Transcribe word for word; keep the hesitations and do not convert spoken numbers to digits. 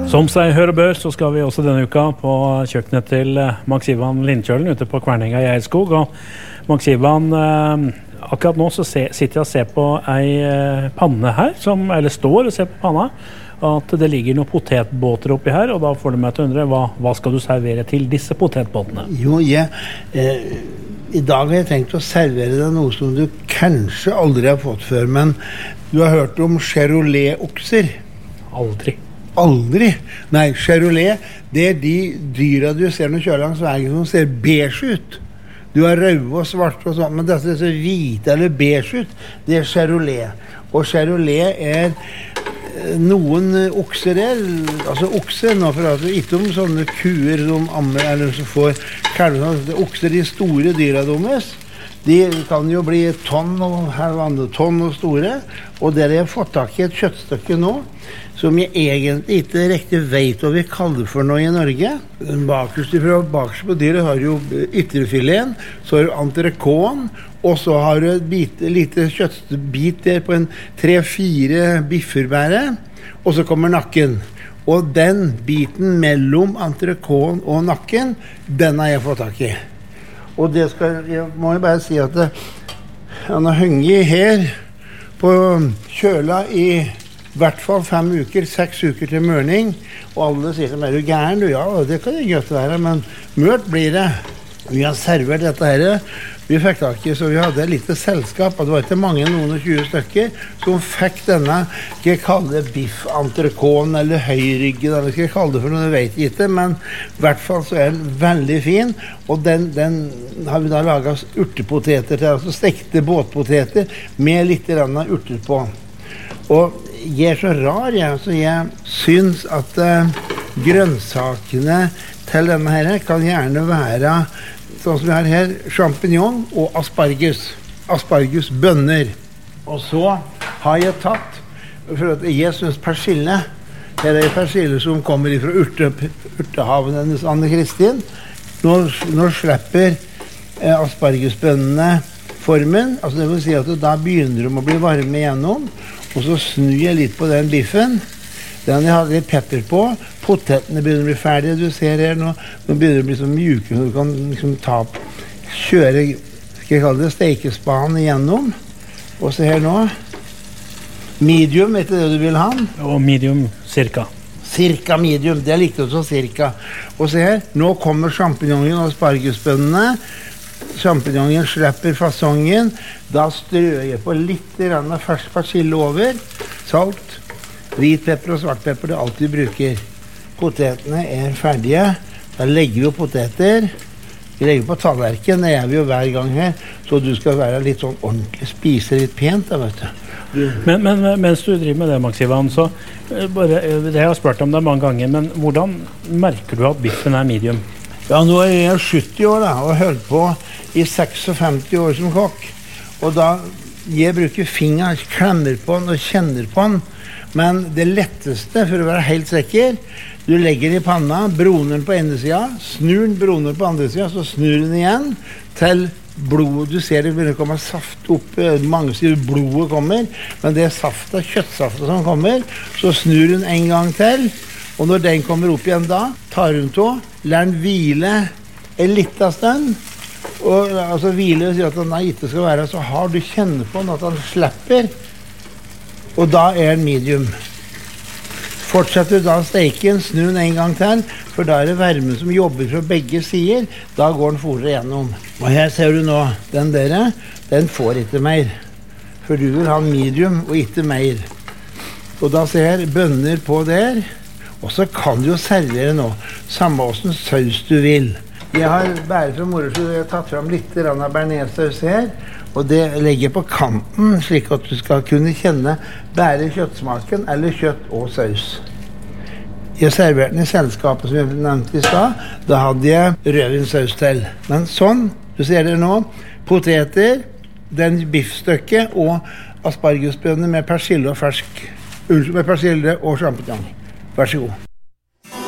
Som seg hører bør, så skal vi også denne uka på kjøkkenet til Max Ivan Lindkjølen ute på Kværninga i Eidskog. Og Max Ivan, akkurat nå så se, sitter jeg og ser på ei panne her, som, eller står og ser på panna, at det ligger noen potetbåter oppi her, og da får du meg til å undre, hva, hva skal du servere til disse potetbåtene? Jo, jeg, eh, i dag har jeg tenkt å servere deg noe som du kanskje aldri har fått før, men du har hørt om Charolais-okser? Aldri. Aldri? Nei, Charolais, det er de dyra du ser når kjører langs veien som ser beige ut. Du har røde og svarte og sånt, men dette er så hvite eller beige ut, det er Charolais. Og Charolais er noen okser er, altså okser, nå for at ikke om sånne kuer som ammer, eller som får kalver, okser, de store dyra deres, de kan jo bli tonn og halvandet tonn og store, og der har jeg fått tak i et kjøttstykke nå, som jeg egentlig ikke riktig vet hva vi kaller for noe i Norge. Bakerst fra bakerst på dyret har jo ytterfileten, så har du entrecôten, og så har du et bit, lite kjøttbit der på en tre-fire bifferbære, og så kommer nakken. Og den biten mellom entrecôten og nakken, den har jeg fått tak i. Og det skal, jeg må jo bare si at det, han har hengt her på kjøla i hvert fall fem uker, seks uker til mørning, og alle sier som er du gæren, du? Ja, det kan det godt være, men mørt blir det. Vi har servert dette her, vi fikk tak i, så vi hadde et lite selskap, og det var ikke mange, noen og tjue stykker, som fikk denne, skal jeg kalle det biff, entrecôten eller høyryggen, eller skal jeg kalle det for noe, det vet jeg ikke, men i hvert fall så er den veldig fin, og den, den har vi da laget urtepoteter til, altså stekte båtpoteter med litt grann urter på. Og jeg er så rar, jeg, så jeg syns at uh, grønnsakene til denne her kan gjerne være, sånn som vi har her, champignon og aspargus. Aspargus bønner. Og så har jeg tatt, for at jeg synes persille, her er persille som kommer fra urte, urtehaven hennes Anne Kristin. Nå, nå slipper eh, aspargusbønnene formen, altså det vil si at da begynner de å bli varme igjennom, og så snur jeg litt på den biffen. Den jeg har litt pepper på. Potetene begynner å bli ferdige, du ser her nå. De begynner å bli så mjuke, så du kan liksom ta, kjøre, skal jeg kalle det, stekespanen igjennom. Og se her nå. Medium, vet du det du vil ha? Og medium, cirka. Cirka medium, det er likt også cirka. Og se her, nå kommer champignonen og aspargusbønnene. Champignonen slipper fasongen, da strør jeg på litt grann fersk persille over, salt, hvit pepper og svart pepper, det er alt vi bruker. Potetene er ferdige, da legger vi poteter, vi legger på tallerken, det er vi jo hver gang her, så du skal være litt sånn ordentlig, spise litt pent da, vet du. du. Men, men mens du driver med det, Max Ivan, så bare, det har jeg spurt om det mange ganger, men hvordan merker du at biffen er medium? Ja, nå er jeg sytti år da, og holdt på i seksogfemti år som kokk. Og da, jeg bruker fingeren, klemmer på den og kjenner på den. Men det letteste, for å være helt sikker, du legger den i panna, broner på ene siden, snur den, broner på andre siden, så snur den igjen til blodet. Du ser det begynner å komme saft opp, mange sier blodet kommer, men det er safta, kjøttsafta som kommer, så snur den en gang til, og når den kommer opp igjen da, tar hun til, lær den hvile en liten stund, og altså hvile og sier at den ikke skal være så hard, du kjenner på den at den slipper, og da er den medium. Fortsetter du da steken, snu den en gang til, for da er det varme som jobber fra begge sider, da går den fortere gjennom. Og her ser du nå, den der, den får ikke mer, for du vil ha medium og ikke mer. Og da ser jeg bønner på der, og så kan du jo servere nå, samme hvordan saus du vil. Jeg har bare fra morgesjø, jeg har tatt frem litt av bearnéssaus her, og det legger jeg på kanten, slik at du skal kunne kjenne bare kjøttsmaken, eller kjøtt og saus. Jeg serverte den i selskapet som jeg nevnte i stad, da hadde jeg rødvinsaus til. Men sånn, du ser det nå, poteter, den biffstykket og aspargusbønner med persille og fersk, unnskyld, med persille og champignon. Vær så god.